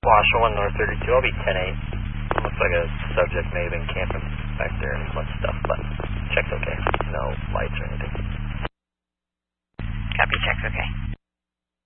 Squash 1, North 32, I'll be 10-8. Looks like a subject may have been camping back there and a bunch of stuff, but check's okay. No lights or anything.